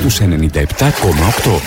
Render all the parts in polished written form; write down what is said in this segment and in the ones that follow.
στους 97,8.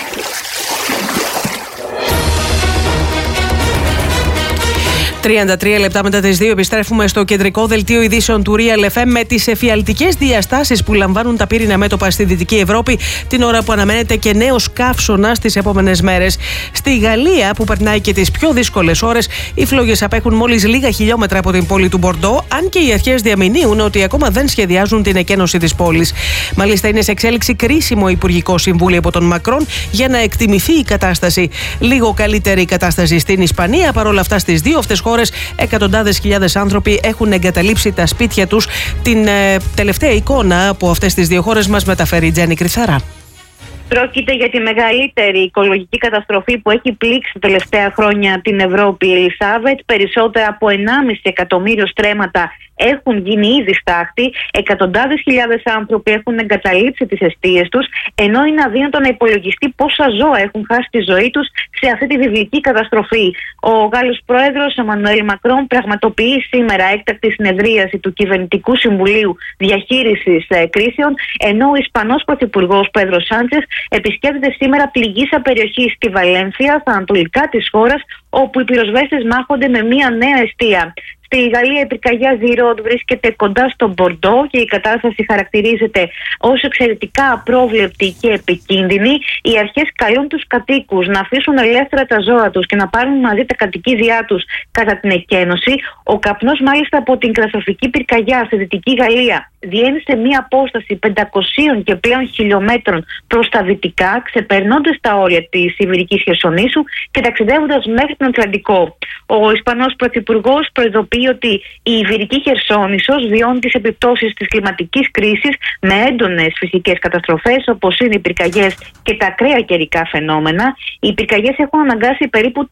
«33 λεπτά μετά τις 2 επιστρέφουμε στο κεντρικό δελτίο ειδήσεων του Real FM με τις εφιαλτικές διαστάσεις που λαμβάνουν τα πύρινα μέτωπα στη Δυτική Ευρώπη την ώρα που αναμένεται και νέος καύσωνας στις επόμενες μέρες. Στη Γαλλία, που περνάει και τις πιο δύσκολες ώρες, οι φλόγες απέχουν μόλις λίγα χιλιόμετρα από την πόλη του Μπορντό, αν και οι αρχές διαμηνύουν ότι ακόμα δεν σχεδιάζουν την εκένωση της πόλης. Μάλιστα, είναι σε εξέλιξη κρίσιμο υπουργικό συμβούλιο από τον Μακρόν για να εκτιμηθεί η κατάσταση. Λίγο καλύτερη η κατάσταση στην Ισπανία. Παρόλα αυτά, στις δύο αυτές χώρες εκατοντάδες χιλιάδες άνθρωποι έχουν εγκαταλείψει τα σπίτια τους. Την τελευταία εικόνα από αυτές τις δύο χώρες μας μεταφέρει η Τζέννη Κρυθαρά. Πρόκειται για τη μεγαλύτερη οικολογική καταστροφή που έχει πλήξει τα τελευταία χρόνια την Ευρώπη, η Ελισάβετ. Περισσότερα από 1,5 εκατομμύριο στρέμματα έχουν γίνει ήδη στάχτη. Εκατοντάδες χιλιάδες άνθρωποι έχουν εγκαταλείψει τις εστίες τους, ενώ είναι αδύνατο να υπολογιστεί πόσα ζώα έχουν χάσει τη ζωή τους σε αυτή τη βιβλική καταστροφή. Ο Γάλλος Πρόεδρος Εμμανουέλ Μακρόν πραγματοποιεί σήμερα έκτακτη συνεδρίαση του Κυβερνητικού Συμβουλίου Διαχείρισης Κρίσεων, ενώ ο Ισπανός Πρωθυπουργός Πέδρο Σάντσες επισκέπτεται σήμερα πληγήσα περιοχή στη Βαλένθια, στα ανατολικά της χώρας, όπου οι πυροσβέστες μάχονται με μια νέα εστία. Στη Γαλλία η πυρκαγιά Ζιρόντ βρίσκεται κοντά στον Μπορντό και η κατάσταση χαρακτηρίζεται ως εξαιρετικά απρόβλεπτη και επικίνδυνη. Οι αρχές καλούν τους κατοίκους να αφήσουν ελεύθερα τα ζώα τους και να πάρουν μαζί τα κατοικίδια τους κατά την εκένωση. Ο καπνός μάλιστα από την καταστροφική πυρκαγιά στη Δυτική Γαλλία διένει σε μία απόσταση 500 και πλέον χιλιόμετρων προς τα δυτικά, ξεπερνώντας τα όρια της Ιβηρικής Χερσονήσου και ταξιδεύοντας μέχρι τον Ατλαντικό. Ο Ισπανός Πρωθυπουργός προειδοποιεί ότι η Ιβηρική Χερσόνησος βιώνει τις επιπτώσεις της κλιματικής κρίσης με έντονες φυσικές καταστροφές, όπως είναι οι πυρκαγιές και τα ακραία καιρικά φαινόμενα. Οι πυρκαγιές έχουν αναγκάσει περίπου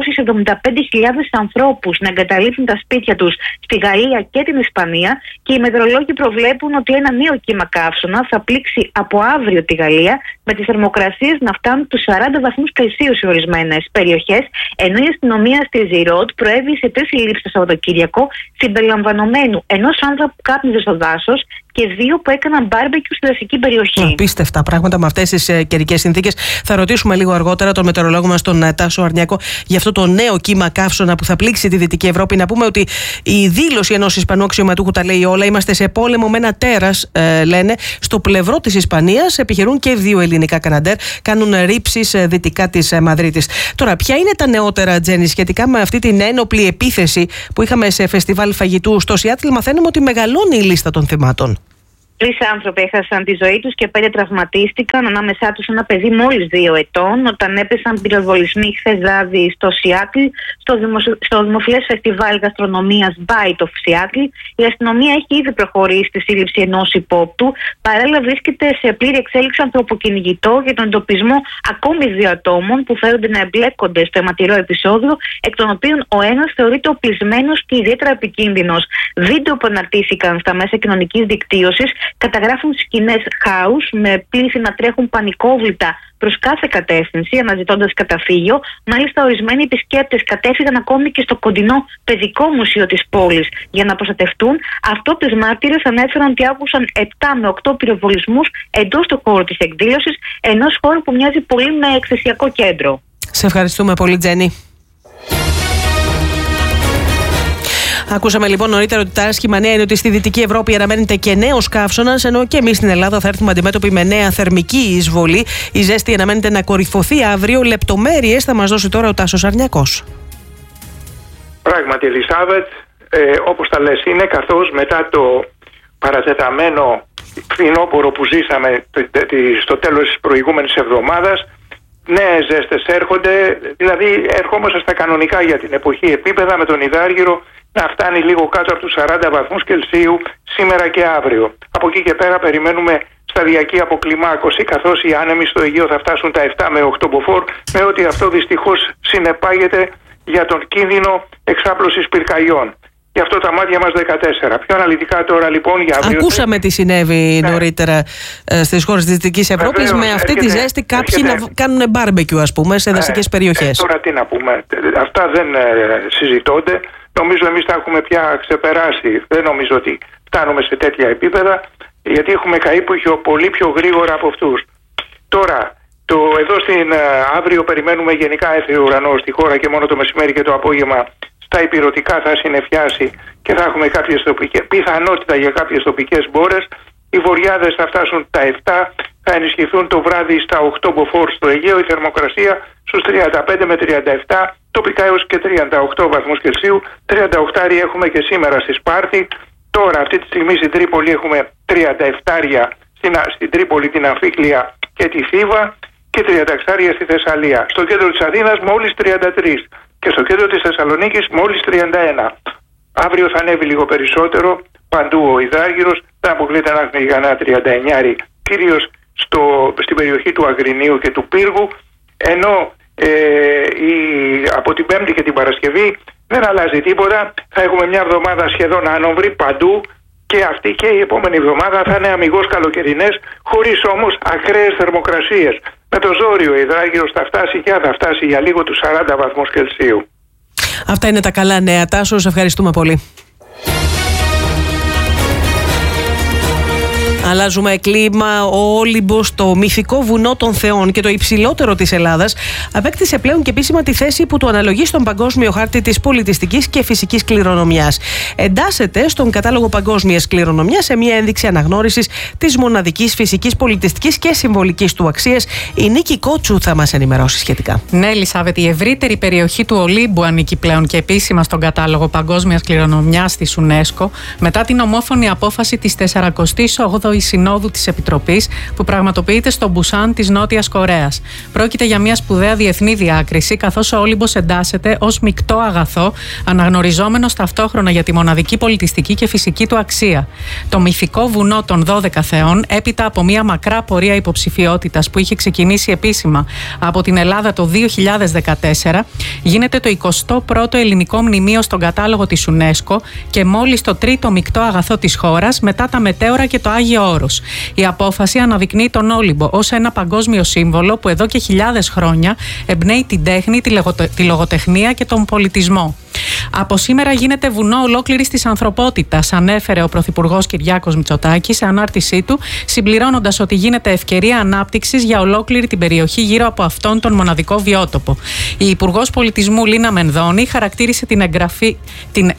375.000 ανθρώπους να εγκαταλείψουν τα σπίτια τους στη Γαλλία και την Ισπανία και οι μετεωρολόγοι προβλέπουν ότι ένα νέο κύμα καύσωνα θα πλήξει από αύριο τη Γαλλία, με τις θερμοκρασίες να φτάνουν τους 40 βαθμούς Κελσίου σε ορισμένες περιοχές, ενώ η αστυνομία στη Ζιρόντ προέβη σε 3 συλλήψεις το Σαββατοκύριακο, συμπεριλαμβανομένου ενός άνδρα που κάπνιζε στο δάσος και 2 που έκαναν μπάρμπεκιου στη δασική περιοχή. Απίστευτα πράγματα με αυτές τις καιρικές συνθήκες. Θα ρωτήσουμε λίγο αργότερα τον μετεωρολόγο μας, τον Τάσο Αρνιακό, για αυτό το νέο κύμα καύσωνα που θα πλήξει τη Δυτική Ευρώπη. Να πούμε ότι η δήλωση ενός Ισπανού αξιωματούχου τα λέει όλα. Είμαστε σε πόλεμο με ένα τέρας, λένε. Στο πλευρό της Ισπανίας επιχειρούν και 2 ελληνικά καναντέρ. Κάνουν ρήψεις δυτικά της Μαδρίτης. Τώρα, ποια είναι τα νεότερα, Τζέννη, σχετικά με αυτή την ένοπλη επίθεση που είχαμε σε φεστιβάλ φαγητού στο Σιάτλ? Μαθαίνουμε ότι μεγαλώνει η λίστα των θυμάτων. 3 άνθρωποι έχασαν τη ζωή τους και 5 τραυματίστηκαν, ανάμεσά τους ένα παιδί μόλις 2 ετών, όταν έπεσαν πυροβολισμοί χθες βράδυ στο Σιάτλ, στο δημοφιλές φεστιβάλ γαστρονομίας Bite of Seattle. Η αστυνομία έχει ήδη προχωρήσει στη σύλληψη ενός υπόπτου. Παράλληλα, βρίσκεται σε πλήρη εξέλιξη ανθρωποκυνηγητό για τον εντοπισμό ακόμη 2 ατόμων που φέρονται να εμπλέκονται στο αιματηρό επεισόδιο, εκ των οποίων ο ένας θεωρείται οπλισμένος και ιδιαίτερα επικίνδυνος. Βίντεο που αναρτήθηκαν στα μέσα κοινωνικής δικτύωσης καταγράφουν σκηνές χάους με πλήθη να τρέχουν πανικόβλητα προς κάθε κατεύθυνση, αναζητώντας καταφύγιο. Μάλιστα, ορισμένοι επισκέπτες κατέφυγαν ακόμη και στο κοντινό παιδικό μουσείο της πόλης για να προστατευτούν. Αυτόπτες μάρτυρες ανέφεραν ότι άκουσαν 7 με 8 πυροβολισμούς εντός του χώρου της εκδήλωσης, ενός χώρου που μοιάζει πολύ με εκθεσιακό κέντρο. Σε ευχαριστούμε πολύ, Τζέννη. Ακούσαμε λοιπόν νωρίτερα ότι τα άσχημα νέα είναι ότι στη Δυτική Ευρώπη αναμένεται και νέος καύσωνας, ενώ και εμείς στην Ελλάδα θα έρθουμε αντιμέτωποι με νέα θερμική εισβολή. Η ζέστη αναμένεται να κορυφωθεί αύριο. Λεπτομέρειες θα μας δώσει τώρα ο Τάσος Αρνιακός. Πράγματι, Ελισάβετ, όπως τα λες είναι, καθώς μετά το παρατεταμένο φθινόπωρο που ζήσαμε στο τέλος της προηγούμενης εβδομάδας, νέες ζέστες έρχονται, δηλαδή ερχόμαστε στα κανονικά για την εποχή επίπεδα, με τον υδάργυρο να φτάνει λίγο κάτω από τους 40 βαθμούς Κελσίου σήμερα και αύριο. Από εκεί και πέρα περιμένουμε σταδιακή αποκλιμάκωση, καθώς οι άνεμοι στο Αιγαίο θα φτάσουν τα 7 με 8 μποφόρ, με ό,τι αυτό δυστυχώς συνεπάγεται για τον κίνδυνο εξάπλωσης πυρκαγιών. Γι' αυτό τα μάτια μας 14. Πιο αναλυτικά τώρα λοιπόν για αύριο. Ακούσαμε τι συνέβη νωρίτερα στις χώρες της Δυτικής Ευρώπης. Με αυτή τη ζέστη κάποιοι να κάνουν μπάρμπεκιου, ας πούμε, σε δασικές περιοχές. Τώρα τι να πούμε. Αυτά δεν συζητώνται. Νομίζω εμείς τα έχουμε πια ξεπεράσει. Δεν νομίζω ότι φτάνουμε σε τέτοια επίπεδα, γιατί έχουμε καεί πολύ πιο γρήγορα από αυτούς. Τώρα, αύριο περιμένουμε γενικά έθριο ουρανό στη χώρα και μόνο το μεσημέρι και το απόγευμα στα υπηρωτικά θα συννεφιάσει και θα έχουμε πιθανότητα για κάποιες τοπικές μπόρες. Οι βοριάδες θα φτάσουν τα 7, θα ενισχυθούν το βράδυ στα 8 μποφόρ στο Αιγαίο, η θερμοκρασία στους 35 με 37, τοπικά έως και 38 βαθμούς Κελσίου. 38 έχουμε και σήμερα στη Σπάρτη. Τώρα αυτή τη στιγμή στην Τρίπολη έχουμε 37 στην Τρίπολη, την Αμφίκλεια και τη Θήβα και 36 στη Θεσσαλία. Στο κέντρο της Αθήνας μόλις 33 και στο κέντρο της Θεσσαλονίκης μόλις 31. Αύριο θα ανέβει λίγο περισσότερο παντού ο υδράργυρος, δεν αποκλείται να έχουμε κανένα 39, κυρίως στην περιοχή του Αγρινίου και του Πύργου, ενώ από την Πέμπτη και την Παρασκευή δεν αλλάζει τίποτα. Θα έχουμε μια εβδομάδα σχεδόν άνομβρη παντού και αυτή και η επόμενη εβδομάδα θα είναι αμιγώς καλοκαιρινές, χωρίς όμως ακραίες θερμοκρασίες. Με το ζόριο ο υδράργυρος θα φτάσει για λίγο τους 40 βαθμούς Κελσίου. Αυτά είναι τα καλά νέα. Τάσο, σε ευχαριστούμε πολύ. Αλλάζουμε κλίμα. Ο Όλυμπος, το μυθικό βουνό των θεών και το υψηλότερο της Ελλάδας, απέκτησε πλέον και επίσημα τη θέση που του αναλογεί στον παγκόσμιο χάρτη της πολιτιστικής και φυσικής κληρονομιάς. Εντάσσεται στον κατάλογο παγκόσμιας κληρονομιάς σε μια ένδειξη αναγνώρισης της μοναδικής φυσικής, πολιτιστικής και συμβολικής του αξίας. Η Νίκη Κότσου θα μας ενημερώσει σχετικά. Ναι, Ελισάβετ, η ευρύτερη περιοχή του Ολύμπου ανήκει πλέον και επίσημα στον κατάλογο παγκόσμιας κληρονομιάς της UNESCO, μετά την ομόφωνη απόφαση της 48ης Συνόδου της Επιτροπής που πραγματοποιείται στο Μπουσάν της Νότιας Κορέας. Πρόκειται για μια σπουδαία διεθνή διάκριση, καθώς ο Όλυμπος εντάσσεται ως μεικτό αγαθό, αναγνωριζόμενος ταυτόχρονα για τη μοναδική πολιτιστική και φυσική του αξία. Το μυθικό βουνό των 12 θεών, έπειτα από μια μακρά πορεία υποψηφιότητας που είχε ξεκινήσει επίσημα από την Ελλάδα το 2014, γίνεται το 21ο ελληνικό μνημείο στον κατάλογο της UNESCO και μόλις το τρίτο μεικτό αγαθό της χώρας μετά τα μετέωρα και το Άγιο Όρος. Η απόφαση αναδεικνύει τον Όλυμπο ως ένα παγκόσμιο σύμβολο που εδώ και χιλιάδες χρόνια εμπνέει την τέχνη, τη λογοτεχνία και τον πολιτισμό. Από σήμερα γίνεται βουνό ολόκληρης της ανθρωπότητας, ανέφερε ο Πρωθυπουργός Κυριάκος Μητσοτάκης σε ανάρτησή του, συμπληρώνοντας ότι γίνεται ευκαιρία ανάπτυξης για ολόκληρη την περιοχή γύρω από αυτόν τον μοναδικό βιότοπο. Η Υπουργός Πολιτισμού Λίνα Μενδώνη χαρακτήρισε την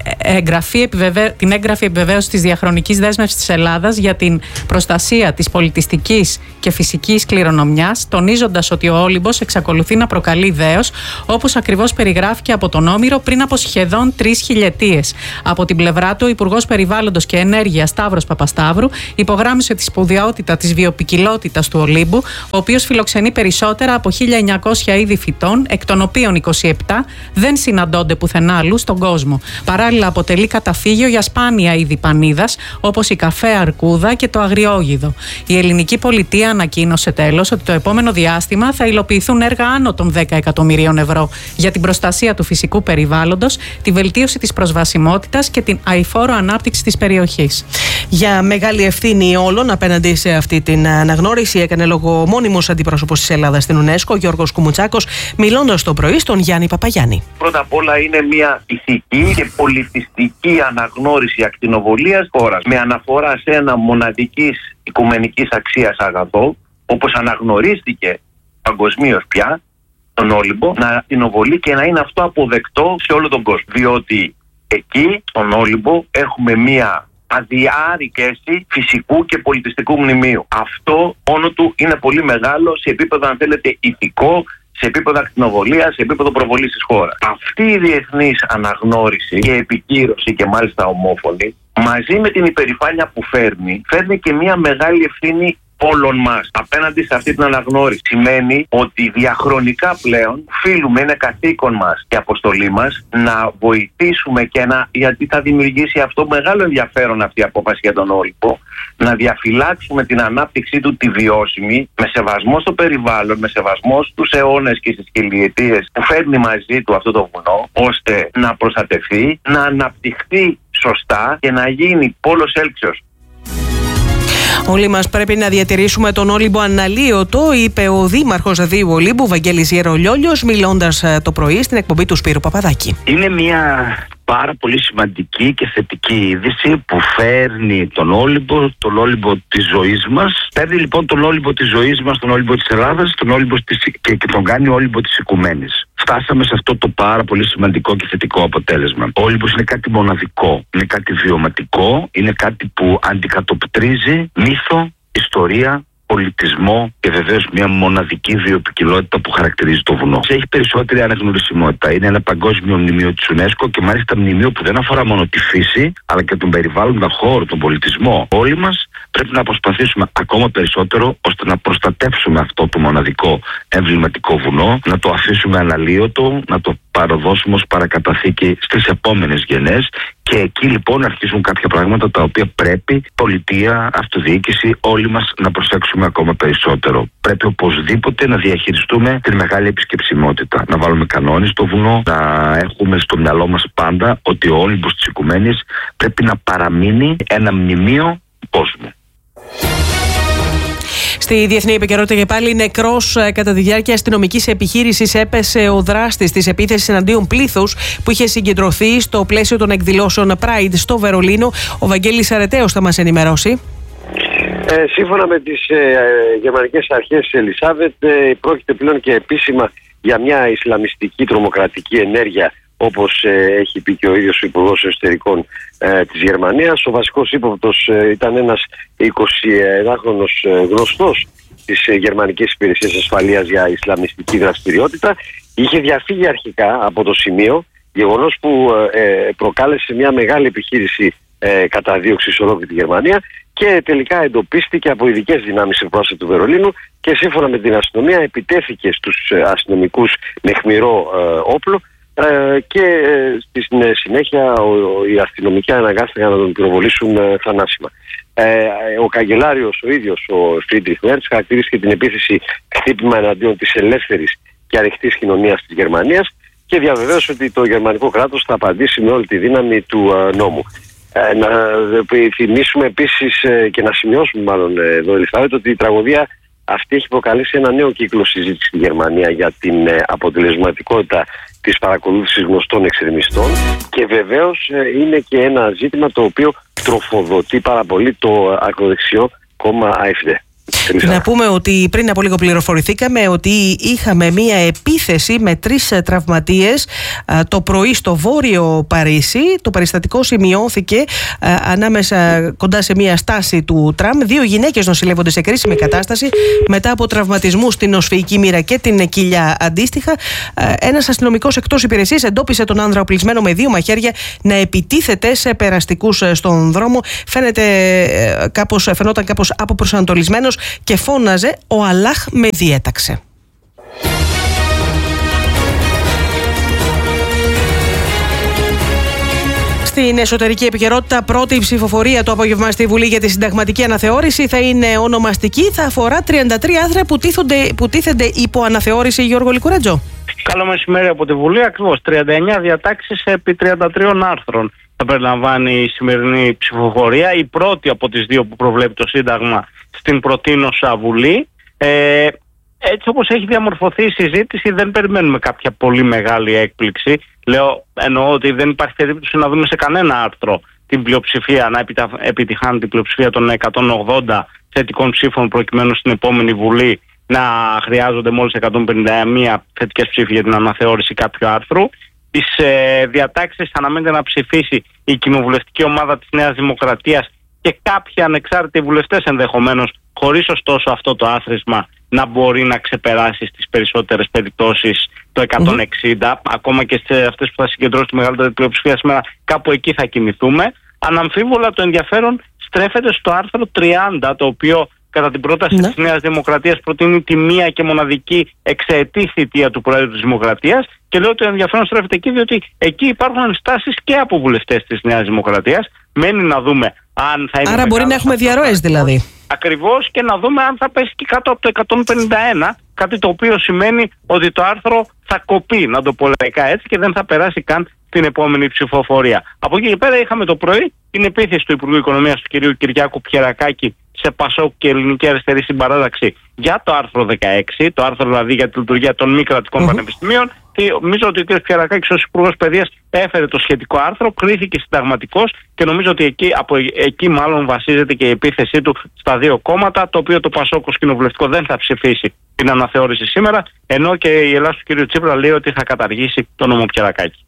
έγγραφη επιβεβαίωση της διαχρονικής δέσμευσης της Ελλάδας για την προστασία της πολιτιστικής και φυσικής κληρονομιάς, τονίζοντας ότι ο Όλυμπος εξακολουθεί να προκαλεί δέος, όπως ακριβώς περιγράφηκε από τον Όμηρο πριν από σχεδόν 3 χιλιετίες. Από την πλευρά του, ο Υπουργός Περιβάλλοντος και Ενέργειας Σταύρος Παπασταύρου υπογράμμισε τη σπουδαιότητα της βιοποικιλότητας του Ολύμπου, ο οποίος φιλοξενεί περισσότερα από 1.900 είδη φυτών, εκ των οποίων 27 δεν συναντώνται πουθενά αλλού στον κόσμο. Παράλληλα, αποτελεί καταφύγιο για σπάνια είδη πανίδας, όπως η καφέ αρκούδα και το αγριόγιδο. Η ελληνική πολιτεία ανακοίνωσε τέλος ότι το επόμενο διάστημα θα υλοποιηθούν έργα άνω των 10 εκατομμυρίων ευρώ για την προστασία του φυσικού περιβάλλοντος, τη βελτίωση της προσβασιμότητας και την αειφόρο ανάπτυξη της περιοχής. Για μεγάλη ευθύνη όλων απέναντι σε αυτή την αναγνώριση έκανε λόγο ο μόνιμος αντιπρόσωπος της Ελλάδας στην UNESCO, Γιώργος Κουμουτσάκος, μιλώντας το πρωί στον Γιάννη Παπαγιάννη. Πρώτα απ' όλα είναι μια ηθική και πολιτιστική αναγνώριση ακτινοβολίας χώρας με αναφορά σε ένα μοναδικής οικουμενικής αξίας αγαθό, όπως αναγνωρίστηκε παγκοσμίως πια, τον Όλυμπο, να ακτινοβολεί και να είναι αυτό αποδεκτό σε όλο τον κόσμο. Διότι εκεί, στον Όλυμπο, έχουμε μία αδιάρρηκτη φυσικού και πολιτιστικού μνημείου. Αυτό μόνο του είναι πολύ μεγάλο σε επίπεδο, αν θέλετε, ηθικό, σε επίπεδο ακτινοβολίας, σε επίπεδο προβολής της χώρας. Αυτή η διεθνής αναγνώριση και επικύρωση και μάλιστα ομόφωνη, μαζί με την υπερηφάνεια που φέρνει και μια μεγάλη ευθύνη όλων μας απέναντι σε αυτή την αναγνώριση. Σημαίνει ότι διαχρονικά πλέον οφείλουμε, είναι καθήκον μας και αποστολή μας να βοηθήσουμε και γιατί θα δημιουργήσει αυτό μεγάλο ενδιαφέρον αυτή η απόφαση για τον Όλυμπο, να διαφυλάξουμε την ανάπτυξή του τη βιώσιμη, με σεβασμό στο περιβάλλον, με σεβασμό στους αιώνες και στις χιλιετίες που φέρνει μαζί του αυτό το βουνό, ώστε να προστατευτεί, να αναπτυχθεί σωστά και να γίνει πόλος έλξεως. Όλοι μας πρέπει να διατηρήσουμε τον Όλυμπο αναλύωτο, είπε ο Δήμαρχος Δίου Ολύμπου, Βαγγέλης Γερολιόλιος, μιλώντας το πρωί στην εκπομπή του Σπύρου Παπαδάκη. Είναι μια πάρα πολύ σημαντική και θετική είδηση που φέρνει τον Όλυμπο της ζωής μας. Παίρνει λοιπόν τον Όλυμπο της ζωής μας, τον Όλυμπο της Ελλάδας, τον Όλυμπο και τον κάνει Όλυμπο της Οικουμένης. Φτάσαμε σε αυτό το πάρα πολύ σημαντικό και θετικό αποτέλεσμα. Ο Όλυμπος είναι κάτι μοναδικό, είναι κάτι βιωματικό, είναι κάτι που αντικατοπτρίζει μύθο, ιστορία, πολιτισμό και βεβαίως μια μοναδική βιοποικιλότητα που χαρακτηρίζει το βουνό. Έχει περισσότερη αναγνωρισιμότητα. Είναι ένα παγκόσμιο μνημείο της UNESCO και μάλιστα μνημείο που δεν αφορά μόνο τη φύση, αλλά και τον περιβάλλοντα χώρο, τον πολιτισμό. Όλοι μας πρέπει να προσπαθήσουμε ακόμα περισσότερο ώστε να προστατεύσουμε αυτό το μοναδικό εμβληματικό βουνό, να το αφήσουμε αναλύωτο, να το παραδώσουμε ως παρακαταθήκη στις επόμενες γενιές. Και εκεί λοιπόν αρχίζουν κάποια πράγματα τα οποία πρέπει πολιτεία, αυτοδιοίκηση, όλοι μας να προσέξουμε ακόμα περισσότερο. Πρέπει οπωσδήποτε να διαχειριστούμε την μεγάλη επισκεψιμότητα. Να βάλουμε κανόνες στο βουνό, να έχουμε στο μυαλό μας πάντα ότι ο Όλυμπος της Οικουμένης πρέπει να παραμείνει ένα μνημείο κόσμου. Στη διεθνή επικαιρότητα και πάλι, νεκρός κατά τη διάρκεια αστυνομικής επιχείρησης έπεσε ο δράστης της επίθεσης εναντίον πλήθους που είχε συγκεντρωθεί στο πλαίσιο των εκδηλώσεων Pride στο Βερολίνο. Ο Βαγγέλης Αρετέος θα μας ενημερώσει. Σύμφωνα με τις γερμανικές αρχές, Ελισάβετ, πρόκειται πλέον και επίσημα για μια ισλαμιστική τρομοκρατική ενέργεια, όπως έχει πει και ο ίδιος ο Υπουργός Εσωτερικών της Γερμανίας. Ο βασικός ύποπτος ήταν ένας 21χρονος γνωστός της Γερμανικής Υπηρεσίας Ασφαλείας για Ισλαμιστική δραστηριότητα. Είχε διαφύγει αρχικά από το σημείο, γεγονός που προκάλεσε μια μεγάλη επιχείρηση καταδίωξη σε ολόκληρη τη Γερμανία και τελικά εντοπίστηκε από ειδικές δυνάμεις ευπρόσθετου του Βερολίνου και σύμφωνα με την αστυνομία επιτέθηκε στους αστυνομικούς με αιχμηρό όπλο και στη συνέχεια οι αστυνομικοί αναγκάστηκαν να τον πυροβολήσουν θανάσιμα. Ο καγκελάριος ο ίδιος, ο Φρίντριχ Μέρτς, χαρακτηρίστηκε την επίθεση χτύπημα εναντίον της ελεύθερης και ανοιχτής κοινωνίας της Γερμανίας και διαβεβαίωσε ότι το γερμανικό κράτος θα απαντήσει με όλη τη δύναμη του νόμου. Να θυμίσουμε επίσης και να σημειώσουμε μάλλον εδώ, Ελισάβετ, ότι η τραγωδία αυτή έχει προκαλέσει ένα νέο κύκλο συζήτηση στη Γερμανία για την αποτελεσματικότητα της παρακολούθησης γνωστών εξτρεμιστών και βεβαίως είναι και ένα ζήτημα το οποίο τροφοδοτεί πάρα πολύ το ακροδεξιό κόμμα AfD. Να πούμε ότι πριν από λίγο πληροφορηθήκαμε ότι είχαμε μία επίθεση με 3 τραυματίες το πρωί στο βόρειο Παρίσι. Το περιστατικό σημειώθηκε ανάμεσα κοντά σε μία στάση του τραμ. 2 γυναίκες νοσηλεύονται σε κρίσιμη κατάσταση μετά από τραυματισμούς στην οσφυϊκή μοίρα και την κοιλιά αντίστοιχα. Ένας αστυνομικός εκτός υπηρεσίας εντόπισε τον άνδρα οπλισμένο με 2 μαχαίρια να επιτίθεται σε περαστικούς στον δρόμο. Φαινόταν κάπως αποπροσανατολισμένος και φώναζε «Ο Αλλάχ με διέταξε». Στην εσωτερική επικαιρότητα, πρώτη ψηφοφορία το απόγευμα στη Βουλή για τη συνταγματική αναθεώρηση θα είναι ονομαστική. Θα αφορά 33 άρθρα που τίθενται υπό αναθεώρηση. Γιώργο Λικουρέτζο. Καλό μεσημέρι από τη Βουλή. Ακριβώς 39 διατάξεις επί 33 άρθρων θα περιλαμβάνει η σημερινή ψηφοφορία. Η πρώτη από τις 2 που προβλέπει το Σύνταγμα στην προτείνωσα Βουλή. Έτσι όπως έχει διαμορφωθεί η συζήτηση, δεν περιμένουμε κάποια πολύ μεγάλη έκπληξη. Εννοώ ότι δεν υπάρχει περίπτωση να δούμε σε κανένα άρθρο την πλειοψηφία, να επιτυχάνει την πλειοψηφία των 180 θετικών ψήφων προκειμένου στην επόμενη Βουλή να χρειάζονται μόλις 151 θετικές ψήφοι για την αναθεώρηση κάποιου άρθρου. Τις διατάξεις αναμένεται να ψηφίσει η κοινοβουλευτική ομάδα της Νέας Δημοκρατίας και κάποιοι ανεξάρτητοι βουλευτές ενδεχομένως, χωρίς ωστόσο αυτό το άθροισμα να μπορεί να ξεπεράσει στις περισσότερες περιπτώσεις το 160, ακόμα και σε αυτές που θα συγκεντρώσει τη μεγαλύτερη πλειοψηφία σήμερα, κάπου εκεί θα κινηθούμε. Αναμφίβολα το ενδιαφέρον στρέφεται στο άρθρο 30, το οποίο κατά την πρόταση της Νέας Δημοκρατίας προτείνει τη μία και μοναδική εξαετή θητεία του Προέδρου της Δημοκρατίας και λέω ότι το ενδιαφέρον στρέφεται εκεί διότι εκεί υπάρχουν ενστάσεις και από βουλευτές της Νέας Δημοκρατίας. Μένει να δούμε αν θα είναι. Άρα μπορεί να έχουμε διαρροές δηλαδή. Ακριβώς, και να δούμε αν θα πέσει και κάτω από το 151, κάτι το οποίο σημαίνει ότι το άρθρο θα κοπεί, να το πω λαϊκά έτσι, και δεν θα περάσει καν την επόμενη ψηφοφορία. Από εκεί και πέρα είχαμε το πρωί την επίθεση του Υπουργού Οικονομίας του κ. Κυριάκου Πιερακάκη σε ΠΑΣΟΚ και Ελληνική Αριστερή Συμπαράταξη για το άρθρο 16, το άρθρο δηλαδή για τη λειτουργία των μη κρατικών πανεπιστημίων. Νομίζω ότι ο κ. Πιερακάκης ως Υπουργός Παιδείας έφερε το σχετικό άρθρο, κρίθηκε συνταγματικός και νομίζω ότι από εκεί μάλλον βασίζεται και η επίθεσή του στα δύο κόμματα, το οποίο το ΠΑΣΟΚ ως κοινοβουλευτικό δεν θα ψηφίσει την αναθεώρηση σήμερα, ενώ και η Ελλάδα του κ. Τσίπρα λέει ότι θα καταργήσει το νόμο Πιερακάκη.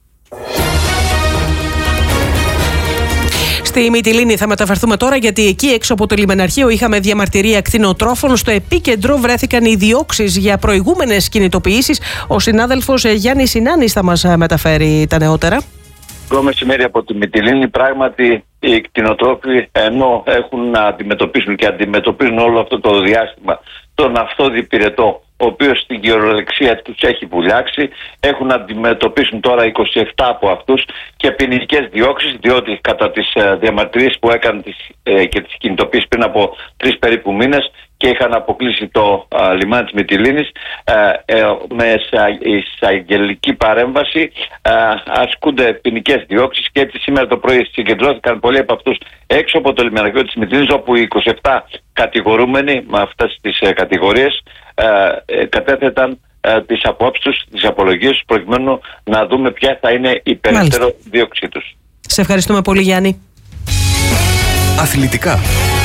Στη Μυτιλήνη θα μεταφερθούμε τώρα, γιατί εκεί έξω από το λιμεναρχείο είχαμε διαμαρτυρία κτηνοτρόφων. Στο επίκεντρο βρέθηκαν οι διώξεις για προηγούμενες κινητοποιήσεις. Ο συνάδελφος Γιάννης Συνάνης θα μας μεταφέρει τα νεότερα. Το μεσημέρι από τη Μυτιλήνη, πράγματι οι κτηνοτρόφοι, ενώ έχουν να αντιμετωπίσουν και αντιμετωπίζουν όλο αυτό το διάστημα τον αυτόδη πυρετό, ο οποίος στην κυριολεξία τους έχει βουλιάξει, έχουν να αντιμετωπίσουν τώρα 27 από αυτούς και ποινικές διώξεις, διότι κατά τις διαμαρτυρίες που έκαναν και τις κινητοποίησεις πριν από 3 περίπου μήνες και είχαν αποκλείσει το λιμάνι της Μυτιλήνης, με εισαγγελική παρέμβαση ασκούνται ποινικές διώξεις και έτσι σήμερα το πρωί συγκεντρώθηκαν πολλοί από αυτούς έξω από το λιμεναρχείο της Μυτιλήνης, όπου οι 27 κατηγορούμενοι με αυτές τις κατηγορίες κατέθεταν τις απόψεις τους, τις απολογίες τους, προκειμένου να δούμε ποια θα είναι η περαιτέρω δίωξή τους. Σε ευχαριστούμε πολύ, Γιάννη. Αθλητικά.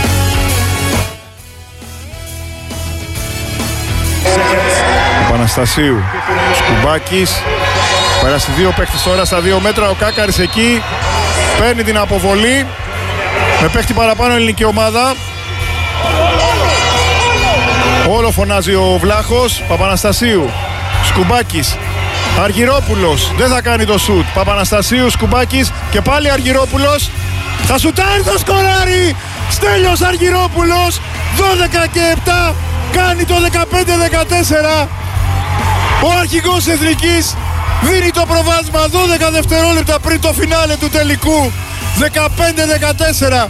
Παναστασίου, Σκουμπάκης, πέρασε 2 παίκτες τώρα στα 2 μέτρα, ο Κάκαρης εκεί, παίρνει την αποβολή, με παίχτη παραπάνω ελληνική ομάδα. Όλο φωνάζει ο Βλάχος, Παπαναστασίου, Σκουμπάκης, Αργυρόπουλος, δεν θα κάνει το σουτ, Παπαναστασίου, Σκουμπάκης και πάλι Αργυρόπουλος, θα σουτάρει, το σκοράρει, Στέλιος Αργυρόπουλος, 12 και 7, κάνει το 15-14, ο αρχηγός Εθνικής δίνει το προβάδισμα 12 δευτερόλεπτα πριν το φινάλε του τελικού, 15-14.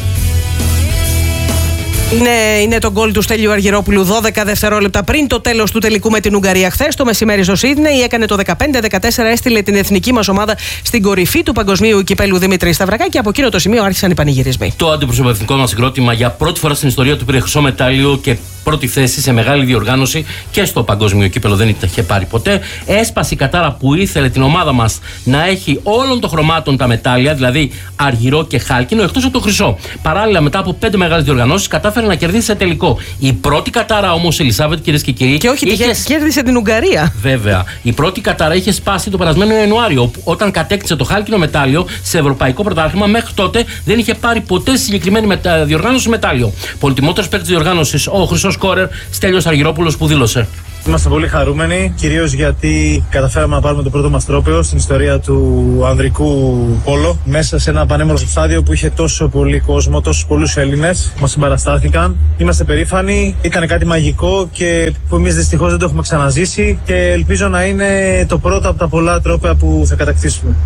Είναι το γκολ του Στέλιου Αργυρόπουλου 12 δευτερόλεπτα πριν το τέλος του τελικού με την Ουγγαρία χθες το μεσημέρι στο Σίδνεϊ. Έκανε το 15-14, έστειλε την εθνική μας ομάδα στην κορυφή του παγκοσμίου κυπέλου Δημήτρη Σταυρακάκη και από εκείνο το σημείο άρχισαν οι πανηγυρισμοί. Το αντιπροσωπευτικό μας συγκρότημα για πρώτη φορά στην ιστορία του πήρε χρυσό μετάλλιο και πρώτη θέση σε μεγάλη διοργάνωση και στο παγκόσμιο κύπελο, δεν είχε πάρει ποτέ. Έσπασε η κατάρα που ήθελε την ομάδα μας να έχει όλων των χρωμάτων τα μετάλλια, δηλαδή αργυρό και χάλκινο, εκτός από το χρυσό. Παράλληλα, μετά από 5 μεγάλες διοργανώσεις, κατάφερε να κερδίσει σε τελικό. Η πρώτη κατάρα όμως, Ελισάβετ, κυρίες και κύριοι. Και όχι, κέρδισε την Ουγγαρία. Βέβαια. Η πρώτη κατάρα είχε σπάσει το περασμένο Ιανουάριο, όταν κατέκτησε το χάλκινο μετάλλιο σε ευρωπαϊκό πρωτάθλημα. Μέχρι τότε δεν είχε πάρει ποτέ στη συγκεκριμένη διοργάνωση μετάλλιο. Πολυτιμότερος παίκτης διοργάνωσης, ο χρυσός σκόρερ Στέλιος Αργυρόπουλος, που δήλωσε: Είμαστε πολύ χαρούμενοι, κυρίως γιατί καταφέραμε να πάρουμε το πρώτο μας τρόπαιο στην ιστορία του ανδρικού πόλο μέσα σε ένα πανέμορφο στάδιο που είχε τόσο πολύ κόσμο, τόσους πολλούς Έλληνες που μας συμπαραστάθηκαν. Είμαστε περήφανοι, ήταν κάτι μαγικό και που εμείς δυστυχώς δεν το έχουμε ξαναζήσει και ελπίζω να είναι το πρώτο από τα πολλά τρόπαια που θα κατακτήσουμε.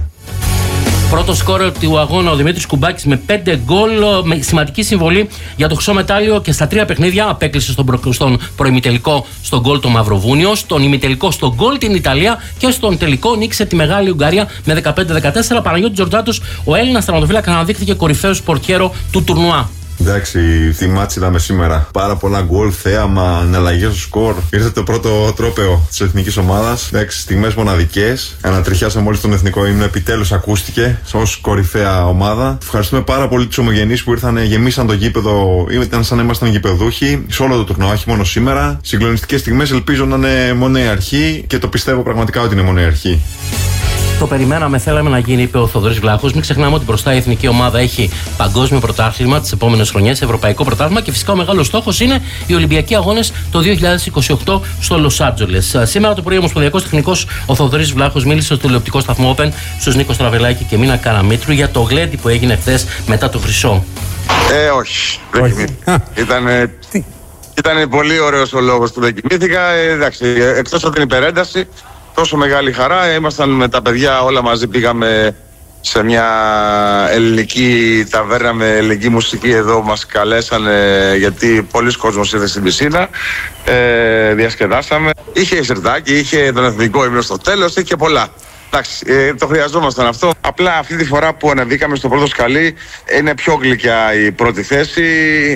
Πρώτο σκόρερ του αγώνα ο Δημήτρης Κουμπάκης με 5 γκολ, με σημαντική συμβολή για το χρυσό μετάλλιο και στα 3 παιχνίδια. Απέκλεισε στον προημιτελικό στον γκολ το Μαυροβούνιο, στον ημιτελικό στον γκολ την Ιταλία και στον τελικό νίκησε τη Μεγάλη Ουγγαρία με 15-14. Παναγιώτης Τζορτζάτος, ο Έλληνας τερματοφύλακας, αναδείχθηκε κορυφαίος πορτιέρο του τουρνουά. Εντάξει, τι μάτς είδαμε σήμερα. Πάρα πολλά γκολ, θέαμα, εναλλαγές στο σκορ. Ήρθε το πρώτο τρόπαιο της εθνικής ομάδας. Εντάξει, στιγμές μοναδικές. Ανατριχιάσαμε όλοι στον εθνικό ύμνο. Επιτέλους ακούστηκε ως κορυφαία ομάδα. Ευχαριστούμε πάρα πολύ τους ομογενείς που ήρθαν, γεμίσαν το γήπεδο. Ήταν σαν να ήμασταν γηπεδούχοι σε όλο το τουρνουά, όχι μόνο σήμερα. Συγκλονιστικές στιγμές, ελπίζω να είναι μόνο η αρχή και το πιστεύω πραγματικά ότι είναι μόνο η αρχή. Το περιμέναμε, θέλαμε να γίνει, είπε ο Θοδωρής Βλάχος. Μην ξεχνάμε ότι μπροστά η εθνική ομάδα έχει παγκόσμιο πρωτάθλημα τις επόμενες χρονιές, ευρωπαϊκό πρωτάθλημα και φυσικά ο μεγάλος στόχος είναι οι Ολυμπιακοί Αγώνες το 2028 στο Λος Άντζελες. Σήμερα το πρωί ο Ομοσπονδιακός Τεχνικός ο Θοδωρής Βλάχος μίλησε στο τηλεοπτικό σταθμό Open στους Νίκο Στραβελάκη και Μίνα Καραμήτρου για το γλέντι που έγινε χθες μετά το χρυσό. Όχι. Ήταν πολύ ωραίος ο λόγος που δεν κοιμήθηκα. Εντάξει, εκτός από την υπερένταση. Τόσο μεγάλη χαρά, ήμασταν με τα παιδιά όλα μαζί, πήγαμε σε μια ελληνική ταβέρνα με ελληνική μουσική εδώ, μας καλέσανε γιατί πολλοί κόσμος ήρθε στην πισίνα, διασκεδάσαμε, είχε σιρτάκι, είχε τον εθνικό ύμνο στο τέλος, είχε πολλά. Εντάξει, το χρειαζόμασταν αυτό. Απλά αυτή τη φορά που ανεβήκαμε στο πρώτο σκαλί είναι πιο γλυκιά η πρώτη θέση.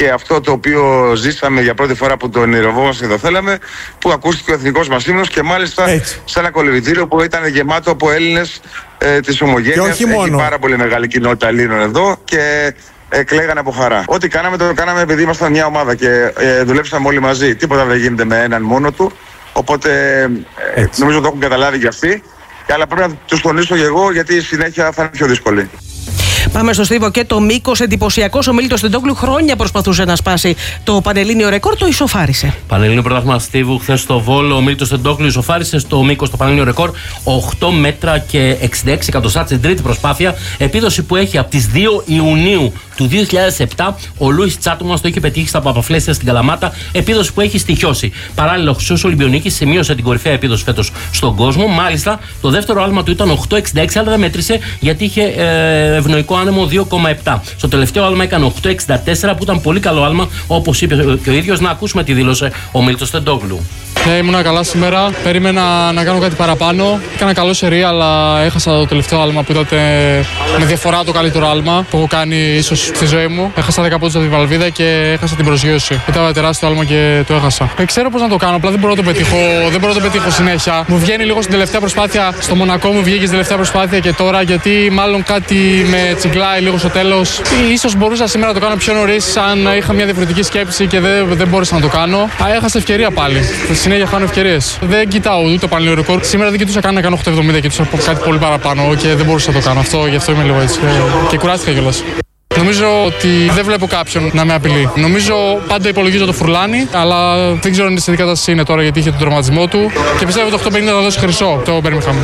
και αυτό το οποίο ζήσαμε για πρώτη φορά που το ονειρευόμαστε και το θέλαμε, που ακούστηκε ο εθνικός μας ύμνος και μάλιστα σε ένα κολυβητήριο που ήταν γεμάτο από Έλληνες της ομογένειας. Έχει πάρα πολύ μεγάλη κοινότητα Ελλήνων εδώ και κλαίγανε από χαρά. Ό,τι κάναμε το κάναμε επειδή ήμασταν μια ομάδα και δουλέψαμε όλοι μαζί. Τίποτα δεν γίνεται με έναν μόνο του. Οπότε νομίζω το έχουν καταλάβει και αυτοί. Αλλά πρέπει να τους τονίσω και εγώ, γιατί η συνέχεια θα είναι πιο δύσκολη. Πάμε στο Στίβο και το μήκος. Εντυπωσιακός ο Μίλτος Τεντόγλου χρόνια προσπαθούσε να σπάσει το πανελλήνιο ρεκόρ, το ισοφάρισε. Πανελλήνιο πρωτάθλημα Στίβου χθες στο Βόλο. Ο Μίλτος Τεντόγλου ισοφάρισε στο μήκος το πανελλήνιο ρεκόρ 8 μέτρα και 66 εκατοστά στην τρίτη προσπάθεια. Επίδοση που έχει από τις 2 Ιουνίου του 2007. Ο Λούις Τσάτουμας το είχε πετύχει στα Παπαφλέσια στην Καλαμάτα. Επίδοση που έχει στοιχειώσει. Παράλληλα, ο Χρυσός Ολυμπιονίκης σημείωσε την κορυφαία επίδοση φέτος στον κόσμο. Μάλιστα, το δεύτερο άλμα του ήταν 8,66, αλλά δεν μέτρησε γιατί είχε ευνοϊκό άνεμο 2,7. Στο τελευταίο άλμα έκανε 8,64 που ήταν πολύ καλό άλμα, όπως είπε και ο ίδιος. Να ακούσουμε τι δήλωσε ο Μίλτος Τεντόγλου. Ναι, ήμουνα καλά σήμερα. Περίμενα να κάνω κάτι παραπάνω. Έκανα καλό σερί, αλλά έχασα το τελευταίο άλμα που ήταν με διαφορά το καλύτερο άλμα που έχω κάνει ίσως στη ζωή μου. Έχασα 10 πόντους από τη βαλβίδα και έχασα την προσγείωση. Ήταν τεράστιο άλμα και το έχασα. Δεν ξέρω πώς να το κάνω, απλά δεν μπορώ να το πετύχω συνέχεια. Μου βγαίνει λίγο στην τελευταία προσπάθεια. Στο Μονακό μου βγήκε στην τελευταία προσπάθεια και τώρα, γιατί μάλλον κάτι με τσιγκλάει λίγο στο τέλος. Ίσως μπορούσα σήμερα να το κάνω πιο νωρίς, αν είχα μια διαφορετική σκέψη και δεν μπόρεσα να το κάνω. Έχασα ευκαιρία πάλι. Συνέχεια χάνω ευκαιρίες. Δεν κοιτάω ούτε το πανελλήνιο ρεκόρ. Σήμερα δεν κοιτούσα καν να κάνω 8,70 και του κάτι πολύ παραπάνω και δεν μπορούσα να το κάνω. Γι' αυτό είμαι λίγο έτσι. Και κουράστηκα κιόλας. Νομίζω ότι δεν βλέπω κάποιον να με απειλεί. Νομίζω πάντα υπολογίζω το Φουρλάνι, αλλά δεν ξέρω σε τι κατάσταση είναι τώρα γιατί είχε τον τραυματισμό του. Και πιστεύω ότι το 8,50 θα δώσει χρυσό το Μπέρμιγχαμ.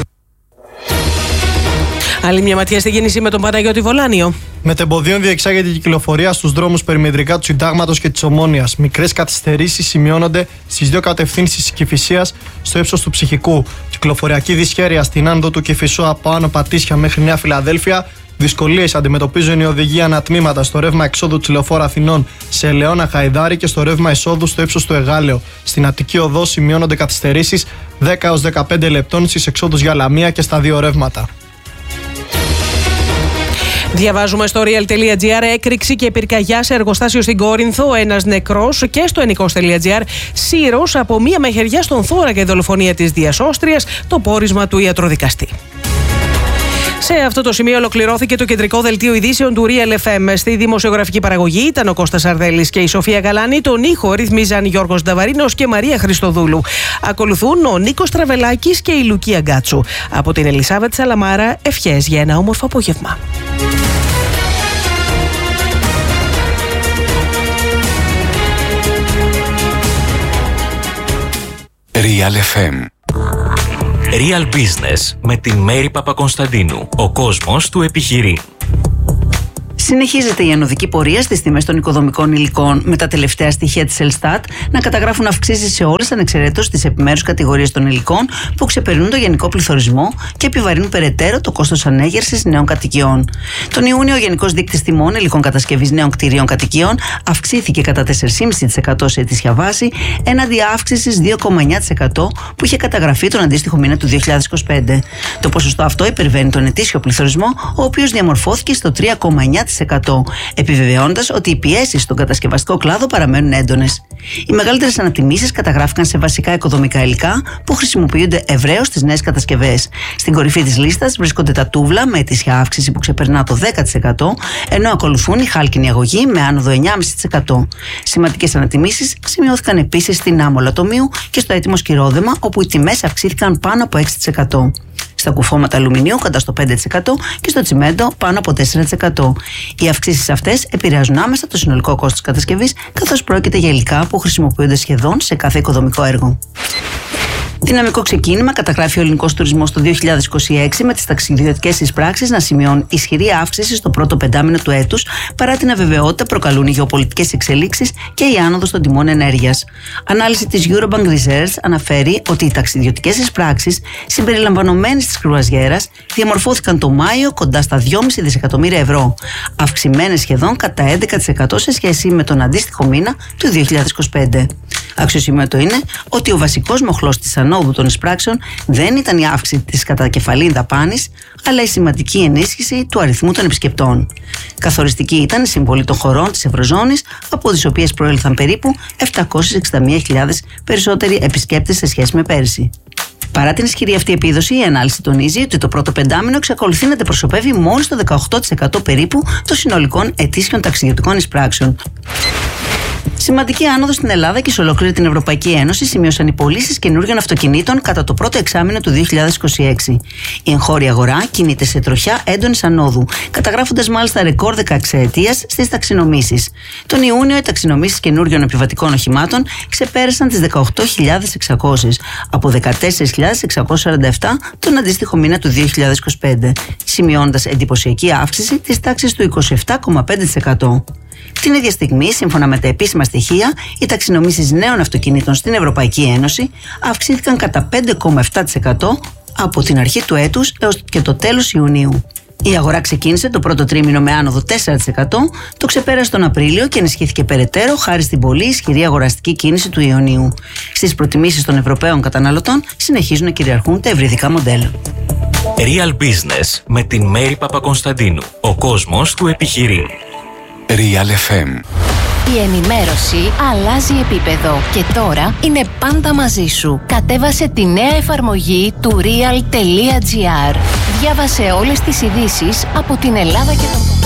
Άλλη μια ματιά στη κίνηση με τον Παναγιώτη Βολάνιο. Μετεμποδίων διεξάγεται η κυκλοφορία στους δρόμους περιμετρικά του Συντάγματος και της Ομόνοιας. Μικρές καθυστερήσεις σημειώνονται στις δύο κατευθύνσεις της Κηφισίας στο ύψος του Ψυχικού. Κυκλοφοριακή δυσχέρεια στην άνοδο του Κηφισού από Άνω Πατήσια μέχρι Νέα Φιλαδέλφια. Δυσκολίες αντιμετωπίζουν οι οδηγοί ανατμήματα στο ρεύμα εξόδου της Λεωφόρου Αθηνών σε Ελαιώνα Χαϊδάρη και στο ρεύμα εισόδου στο ύψος του Εγάλεο. Στην Αττική Οδό σημειώνονται καθυστερήσεις 10 έως 15 λεπτών στις εξόδους για Λαμία και στα δύο ρεύματα. Διαβάζουμε στο real.gr έκρηξη και πυρκαγιά σε εργοστάσιο στην Κόρινθο. Ένας νεκρός και στο ενικός.gr σύρος από μία μαχαιριά στον θώρακα η δολοφονία της διασώστριας, το πόρισμα του ιατροδικαστή. Σε αυτό το σημείο ολοκληρώθηκε το κεντρικό δελτίο ειδήσεων του Real FM. Στη δημοσιογραφική παραγωγή ήταν ο Κώστας Αρδέλης και η Σοφία Γαλάνη. Τον ήχο ρυθμίζαν Γιώργος Νταβαρίνος και Μαρία Χριστοδούλου. Ακολουθούν ο Νίκος Τραβελάκης και η Λουκία Γκάτσου. Από την Ελισάβετ Σαλαμάρα, ευχές για ένα όμορφο απόγευμα. Real FM. Real Business με την Μέρη Παπακωνσταντίνου. Ο κόσμος του επιχειρεί. Συνεχίζεται η ανωδική πορεία στις τιμές των οικοδομικών υλικών, με τα τελευταία στοιχεία της Ελστάτ να καταγράφουν αυξήσεις σε όλες ανεξαιρέτως τις επιμέρους κατηγορίες των υλικών που ξεπερνούν το γενικό πληθωρισμό και επιβαρύνουν περαιτέρω το κόστος ανέγερσης νέων κατοικιών. Τον Ιούνιο, ο Γενικός Δείκτης Τιμών Υλικών Κατασκευής Νέων Κτηρίων Κατοικιών αυξήθηκε κατά 4,5% σε ετήσια βάση, έναντι αύξησης 2,9% που είχε καταγραφεί τον αντίστοιχο μήνα του 2025. Το ποσοστό αυτό υπερβαίνει τον ετήσιο πληθωρισμό, ο οποίος διαμορφώθηκε στο 3,9%. Επιβεβαιώντας ότι οι πιέσεις στον κατασκευαστικό κλάδο παραμένουν έντονες. Οι μεγαλύτερες ανατιμήσεις καταγράφηκαν σε βασικά οικοδομικά υλικά που χρησιμοποιούνται ευρέως στις νέες κατασκευές. Στην κορυφή της λίστας βρίσκονται τα τούβλα με ετήσια αύξηση που ξεπερνά το 10%, ενώ ακολουθούν η χάλκινη αγωγή με άνοδο 9,5%. Σημαντικές ανατιμήσεις σημειώθηκαν επίσης στην άμμο λατομείου και στο έτοιμο σκυρόδεμα, όπου οι τιμές αυξήθηκαν πάνω από 6%. Στα κουφώματα αλουμινίου κατά στο 5% και στο τσιμέντο πάνω από 4%. Οι αυξήσεις αυτές επηρεάζουν άμεσα το συνολικό κόστος κατασκευής, καθώς πρόκειται για υλικά που χρησιμοποιούνται σχεδόν σε κάθε οικοδομικό έργο. Δυναμικό ξεκίνημα καταγράφει ο ελληνικός τουρισμός το 2026, με τις ταξιδιωτικές εισπράξεις να σημειώνουν ισχυρή αύξηση στο πρώτο πεντάμινο του έτους, παρά την αβεβαιότητα προκαλούν οι γεωπολιτικές εξελίξεις και η άνοδος των τιμών ενέργειας. Ανάλυση της Eurobank Research αναφέρει ότι οι ταξιδιωτικές εισπράξεις συμπεριλαμβανομένες της κρουαζιέρας διαμορφώθηκαν το Μάιο κοντά στα 2,5 δισεκατομμύρια ευρώ, αυξημένες σχεδόν κατά 11% σε σχέση με τον αντίστοιχο μήνα του 2025. Αξιοσημείωτο είναι ότι ο βασικός μοχλός της ανόδου των εισπράξεων δεν ήταν η αύξηση της κατακεφαλήν δαπάνης, αλλά η σημαντική ενίσχυση του αριθμού των επισκεπτών. Καθοριστική ήταν η συμβολή των χωρών της Ευρωζώνης, από τις οποίες προήλθαν περίπου 761.000 περισσότεροι επισκέπτες σε σχέση με πέρυσι. Παρά την ισχυρή αυτή επίδοση, η ανάλυση τονίζει ότι το πρώτο πεντάμινο εξακολουθεί να αντιπροσωπεύει μόλις το 18% περίπου των συνολικών ετήσιων ταξιδιωτικών εισπράξεων. Σημαντική άνοδο στην Ελλάδα και σε ολόκληρη την Ευρωπαϊκή Ένωση σημείωσαν οι πωλήσεις καινούριων αυτοκινήτων κατά το πρώτο εξάμηνο του 2026. Η εγχώρια αγορά κινείται σε τροχιά έντονης ανόδου, καταγράφοντας μάλιστα ρεκόρ 16ετίας στις ταξινομήσεις. Τον Ιούνιο, οι ταξινομήσεις καινούριων επιβατικών οχημάτων ξεπέρασαν τις 18.600 από 14.647 τον αντίστοιχο μήνα του 2025, σημειώνοντας εντυπωσιακή αύξηση της τάξης του 27,5%. Την ίδια στιγμή, σύμφωνα με τα επίσημα στοιχεία, οι ταξινομήσεις νέων αυτοκινήτων στην Ευρωπαϊκή Ένωση αυξήθηκαν κατά 5,7% από την αρχή του έτους έως και το τέλος Ιουνίου. Η αγορά ξεκίνησε το πρώτο τρίμηνο με άνοδο 4%, το ξεπέρασε τον Απρίλιο και ενισχύθηκε περαιτέρω χάρη στην πολύ ισχυρή αγοραστική κίνηση του Ιουνίου. Στις προτιμήσεις των Ευρωπαίων καταναλωτών συνεχίζουν να κυριαρχούν τα ευρυδικά μοντέλα. Real Business με την Μέρη Παπακονσταντίνου. Ο κόσμος του επιχειρεί. Real FM. Η ενημέρωση αλλάζει επίπεδο και τώρα είναι πάντα μαζί σου. Κατέβασε τη νέα εφαρμογή του real.gr. Διάβασε όλες τις ειδήσεις από την Ελλάδα και τον